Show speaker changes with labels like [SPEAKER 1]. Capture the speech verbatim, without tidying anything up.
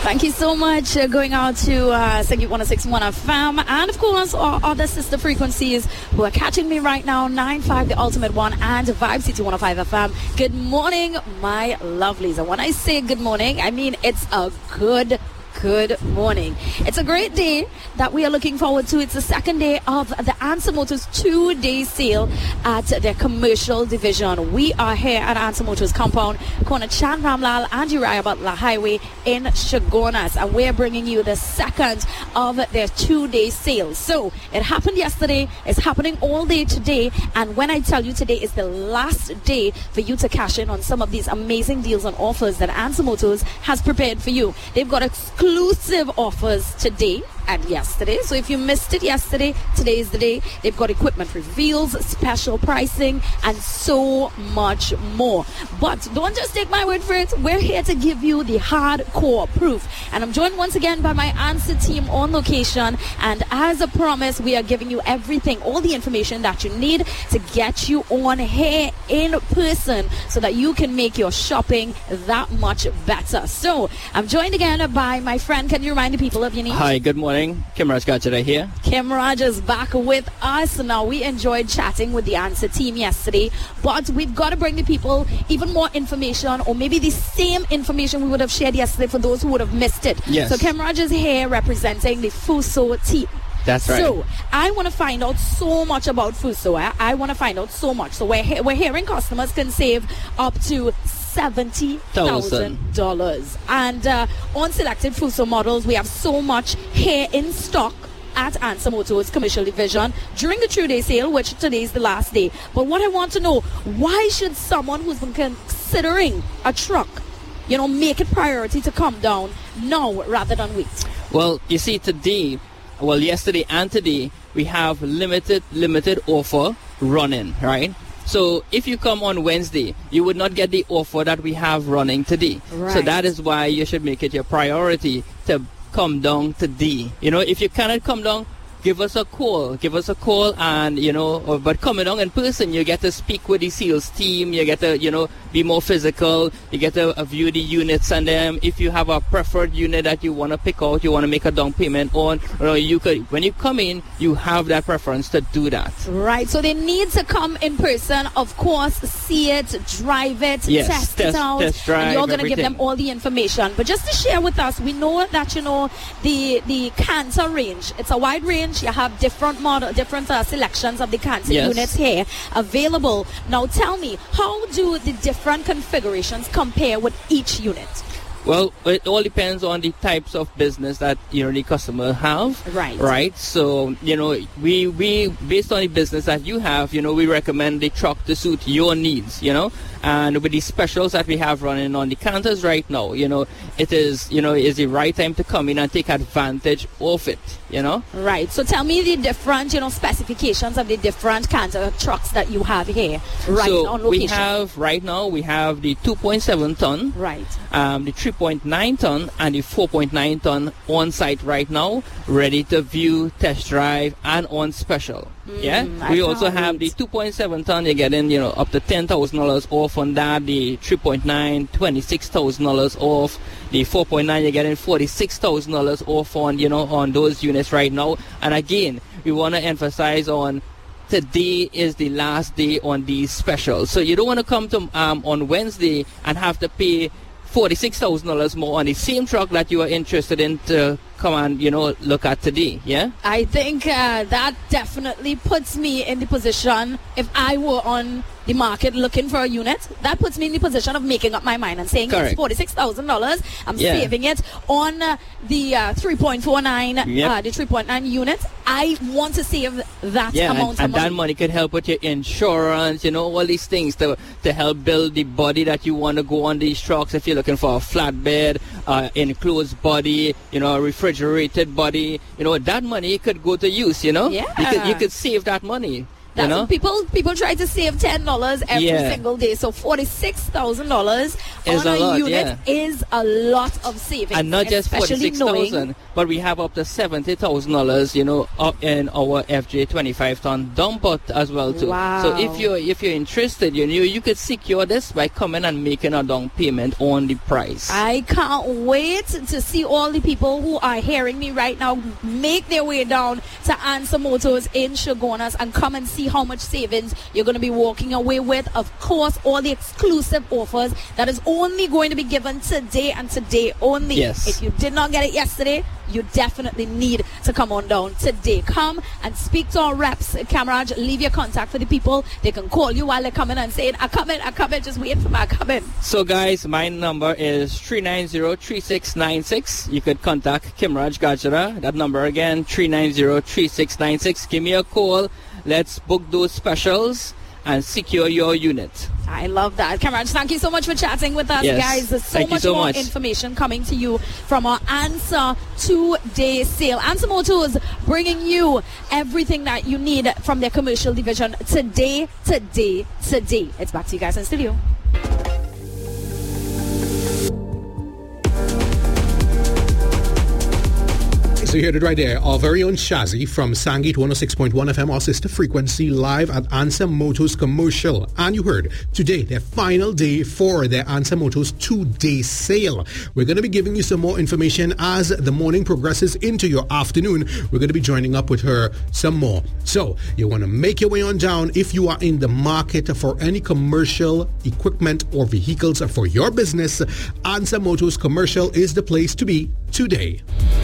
[SPEAKER 1] Thank you so much. Uh, going out to uh, Segit one oh six point one F M and, of course, our other sister frequencies who are catching me right now, nine five, the Ultimate One, and Vibe City one oh five F M. Good morning, my lovelies. And when I say good morning, I mean it's a good Good morning. It's a great day that we are looking forward to. It's the second day of the Answer Motors two-day sale at their commercial division. We are here at Answer Motors compound, corner Chan Ramlal and Uriah Butler Highway in Chaguanas, and we're bringing you the second of their two-day sale. So it happened yesterday, it's happening all day today, and when I tell you today is the last day for you to cash in on some of these amazing deals and offers that Answer Motors has prepared for you. They've got exclusive Exclusive offers today and yesterday. So if you missed it yesterday, today is the day. They've got equipment reveals, special pricing, and so much more. But don't just take my word for it. We're here to give you the hardcore proof. And I'm joined once again by my Answer team on location. And as a promise, we are giving you everything, all the information that you need to get you on here in person so that you can make your shopping that much better. So I'm joined again by my friend. Can you remind the people of your name?
[SPEAKER 2] Hi, good morning. Kim Raj Gajara here.
[SPEAKER 1] Kim Raj is back with us. Now, we enjoyed chatting with the Answer team yesterday, but we've got to bring the people even more information, or maybe the same information we would have shared yesterday for those who would have missed it.
[SPEAKER 2] Yes.
[SPEAKER 1] So Kim Raj is here representing the Fuso team.
[SPEAKER 2] That's right.
[SPEAKER 1] So I want to find out so much about Fuso. Eh? I want to find out so much. So we're, he- we're hearing customers can save up to seventy thousand dollars. And uh, on selected Fuso models, we have so much here in stock at Answer Motors Commercial Division during the two-day sale, which today is the last day. But what I want to know, why should someone who's been considering a truck, you know, make it priority to come down now rather than wait?
[SPEAKER 2] Well, you see, today, well, yesterday and today, we have limited, limited offer running, right? So if you come on Wednesday, you would not get the offer that we have running today.
[SPEAKER 1] Right.
[SPEAKER 2] So that is why you should make it your priority to come down today. You know, if you cannot come down, give us a call. Give us a call, and, you know, or, but coming down in person, you get to speak with the sales team. You get to, you know, be more physical. You get to uh, view the units, and then if you have a preferred unit that you want to pick out, you want to make a down payment on, you know, you could, when you come in, you have that preference to do that.
[SPEAKER 1] Right. So they need to come in person, of course, see it, drive it,
[SPEAKER 2] yes,
[SPEAKER 1] test,
[SPEAKER 2] test
[SPEAKER 1] it out,
[SPEAKER 2] test drive,
[SPEAKER 1] and you're going to give them
[SPEAKER 2] everything.
[SPEAKER 1] all the information. But just to share with us, we know that, you know, the the Canter range, it's a wide range. You have different model, different uh, selections of the Canter
[SPEAKER 2] Yes.
[SPEAKER 1] units here available. Now tell me, how do the different configurations compare with each unit?
[SPEAKER 2] Well, it all depends on the types of business that, you know, the customer have.
[SPEAKER 1] Right.
[SPEAKER 2] Right. So, you know, we, we, based on the business that you have, you know, we recommend the truck to suit your needs, you know. And with the specials that we have running on the Canters right now, you know, it is, you know, is the right time to come in and take advantage of it, you know.
[SPEAKER 1] Right. So tell me the different, you know, specifications of the different Canter trucks that you have here right
[SPEAKER 2] so
[SPEAKER 1] on location.
[SPEAKER 2] we have, right now, we have the two point seven ton.
[SPEAKER 1] Right.
[SPEAKER 2] Um, the three point nine ton and the four point nine ton on site right now, ready to view, test drive, and on special.
[SPEAKER 1] Mm,
[SPEAKER 2] yeah,
[SPEAKER 1] I
[SPEAKER 2] we also
[SPEAKER 1] can't
[SPEAKER 2] have
[SPEAKER 1] wait.
[SPEAKER 2] the two point seven ton. You're getting, you know, up to ten thousand dollars off on that. The three point nine, twenty-six thousand dollars off. The four point nine, you're getting forty-six thousand dollars off on, you know, on those units right now. And again, we want to emphasize on, today is the last day on these specials. So you don't want to come to um, on Wednesday and have to pay forty-six thousand dollars more on the same truck that you are interested in to come and, you know, look at today. Yeah,
[SPEAKER 1] I think uh, that definitely puts me in the position, if I were on the market looking for a unit, that puts me in the position of making up my mind and saying,
[SPEAKER 2] Correct.
[SPEAKER 1] it's forty-six thousand dollars. I'm
[SPEAKER 2] Yeah.
[SPEAKER 1] saving it on uh, the uh, three point four nine,
[SPEAKER 2] Yep.
[SPEAKER 1] uh, the three point nine unit. I want to save that
[SPEAKER 2] yeah,
[SPEAKER 1] amount
[SPEAKER 2] and, and
[SPEAKER 1] of money.
[SPEAKER 2] that money could help with your insurance, you know, all these things to to help build the body that you want to go on these trucks. If you're looking for a flatbed, uh, enclosed body, you know, a refrigerated body, you know, that money could go to use. You know,
[SPEAKER 1] Yeah.
[SPEAKER 2] you could you could save that money.
[SPEAKER 1] That's
[SPEAKER 2] you know?
[SPEAKER 1] people people try to save ten dollars every
[SPEAKER 2] Yeah.
[SPEAKER 1] single day. So forty-six thousand dollars
[SPEAKER 2] Is
[SPEAKER 1] on
[SPEAKER 2] a
[SPEAKER 1] a,
[SPEAKER 2] lot,
[SPEAKER 1] unit
[SPEAKER 2] yeah.
[SPEAKER 1] is a lot of savings.
[SPEAKER 2] And not just
[SPEAKER 1] especially
[SPEAKER 2] forty-six
[SPEAKER 1] knowing-
[SPEAKER 2] thousand, but we have up to seventy thousand dollars, you know, up in our F J twenty-five ton dump out as well too.
[SPEAKER 1] Wow.
[SPEAKER 2] So if you're if you're interested, you know, you could secure this by coming and making a down payment on the price.
[SPEAKER 1] I can't wait to see all the people who are hearing me right now make their way down to Answer Motors in Chaguanas and come and see how much savings you're going to be walking away with. Of course, all the exclusive offers that is only going to be given today and today only.
[SPEAKER 2] Yes.
[SPEAKER 1] If you did not get it yesterday, you definitely need to come on down today. Come and speak to our reps. Camaraj, leave your contact for the people. They can call you while they're coming and saying, I come in, I come in, just wait for me, I come in.
[SPEAKER 2] So guys, my number is three nine zero, three six nine six. You could contact Kimraj Gajra. That number again, three nine zero, three six nine six. Give me a call. Let's book those specials and secure your unit.
[SPEAKER 1] I love that. Camaraj, thank you so much for chatting with us,
[SPEAKER 2] Yes.
[SPEAKER 1] guys. There's so
[SPEAKER 2] Thank you
[SPEAKER 1] much
[SPEAKER 2] so
[SPEAKER 1] more
[SPEAKER 2] much.
[SPEAKER 1] information coming to you from our Answer two-day sale. Answer Motors bringing you everything that you need from their commercial division today, today, today. It's back to you guys in studio.
[SPEAKER 3] So you heard it right there. Our very own Shazzy from Sangit one oh six point one F M, our sister frequency, live at Answer Motors Commercial. And you heard today, their final day for their Answer Motors two-day sale. We're going to be giving you some more information as the morning progresses into your afternoon. We're going to be joining up with her some more. So you want to make your way on down if you are in the market for any commercial equipment or vehicles for your business. Answer Motors Commercial is the place to be today.